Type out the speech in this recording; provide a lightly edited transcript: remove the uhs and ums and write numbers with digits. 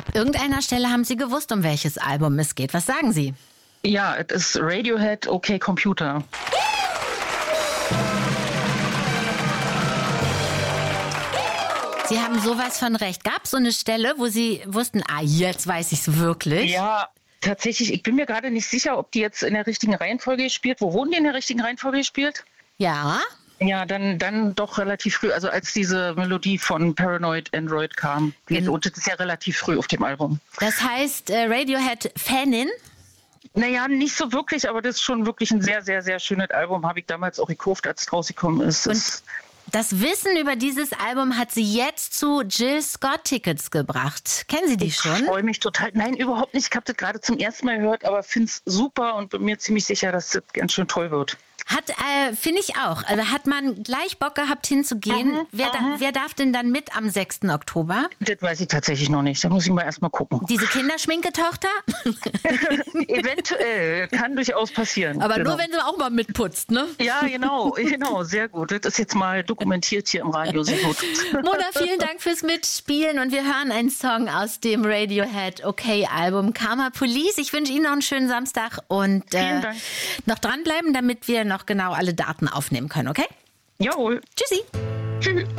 irgendeiner Stelle haben Sie gewusst, um welches Album es geht. Was sagen Sie? Ja, es ist Radiohead, Okay Computer. Sie haben sowas von recht. Gab es so eine Stelle, wo Sie wussten, jetzt weiß ich es wirklich? Ja, tatsächlich. Ich bin mir gerade nicht sicher, ob die jetzt in der richtigen Reihenfolge gespielt. Wo wurden die in der richtigen Reihenfolge gespielt? Ja. Ja, dann doch relativ früh. Also als diese Melodie von Paranoid Android kam. Und das ist ja relativ früh auf dem Album. Das heißt, Radiohead-Fanin? Naja, nicht so wirklich, aber das ist schon wirklich ein sehr, sehr, sehr schönes Album. Habe ich damals auch gekauft, als es rausgekommen ist. Und das Wissen über dieses Album hat Sie jetzt zu Jill Scott Tickets gebracht. Kennen Sie die schon? Ich freue mich total. Nein, überhaupt nicht. Ich habe das gerade zum ersten Mal gehört, aber finde es super und bin mir ziemlich sicher, dass das ganz schön toll wird. Finde ich auch. Also hat man gleich Bock gehabt hinzugehen. Wer darf denn dann mit am 6. Oktober? Das weiß ich tatsächlich noch nicht. Da muss ich mal erst mal gucken. Diese Kinderschminketochter? Eventuell. Kann durchaus passieren. Aber nur, wenn sie auch mal mitputzt, ne? Ja, genau. Sehr gut. Das ist jetzt mal dokumentiert hier im Radio. Sehr gut. Mona, vielen Dank fürs Mitspielen und wir hören einen Song aus dem Radiohead Album Karma Police. Ich wünsche Ihnen noch einen schönen Samstag und vielen Dank. Noch dranbleiben, damit wir noch genau alle Daten aufnehmen können, okay? Jawohl. Tschüssi. Tschüss.